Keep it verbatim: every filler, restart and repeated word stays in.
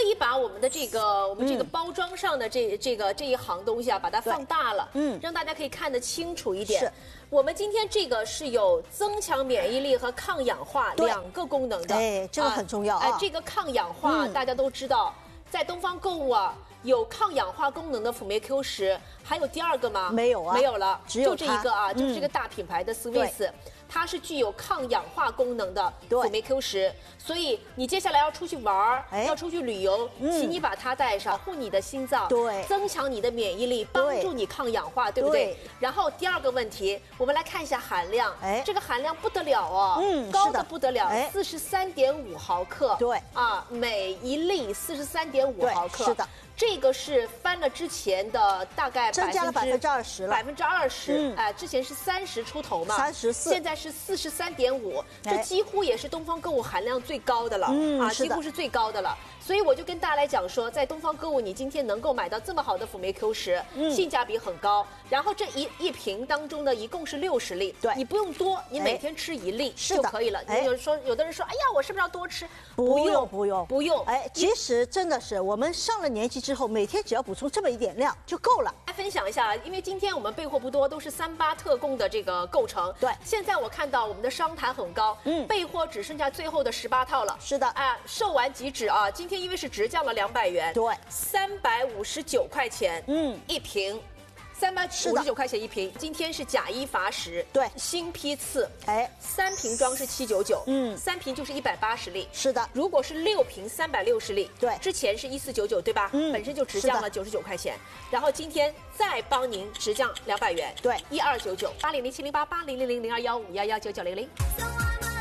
意把我们的这个我们这个包装上的这这个这一行东西啊，把它放大了，嗯，让大家可以看得清楚一点。是，我们今天这个是有增强免疫力和抗氧化两个功能的， 哎，这个很重要啊。 哎，这个抗氧化大家都知道，在东方购物啊。 有抗氧化功能的辅酶 Q 十，还有第二个吗？ 没有啊， 没有了， 只有就这一个啊，就是这个大品牌的 Swiss，它是具有抗氧化功能的辅酶 Q 十，所以你接下来要出去玩儿，要出去旅游，请你把它带上，保护你的心脏，对，增强你的免疫力，帮助你抗氧化，对不对？然后第二个问题，我们来看一下含量，哎，这个含量不得了哦，嗯，高的不得了，四十三点五毫克，对，啊，每一粒四十三点五毫克，是的。 这个是翻了之前的大概增加了百分之二十了， 百分之二十，哎，之前是三十出头嘛，三十四，现在是四十三点五，这几乎也是东方购物含量最高的了，嗯，啊，几乎是最高的了。所以我就跟大家来讲说，在东方购物，你今天能够买到这么好的辅酶 Q 十，嗯，性价比很高。然后这一一瓶当中呢，一共是六十粒，对，你不用多，你每天吃一粒就可以了。有人说，有的人说，哎呀，我是不是要多吃？ 不用，不用， 不用。 哎，其实真的是我们上了年纪之后，每天只要补充这么一点量就够了。 来分享一下，因为今天我们备货不多，都是三八特供的这个构成。对，现在我看到我们的商谈很高，嗯，备货只剩下最后的十八套了。是的，哎，售完即止啊！今天因为是直降了两百元，对，三百五十九块钱，嗯，一瓶。 三百五十九块钱一瓶，今天是假一罚十，对，新批次，哎，三瓶装是七九九，嗯，三瓶就是一百八十粒，是的。如果是六瓶三百六十粒，对，之前是一四九九，对吧？嗯，本身就直降了九十九块钱，然后今天再帮您直降两百元，对，一二九九八零零七零八八零零零零二幺五幺幺九九零零。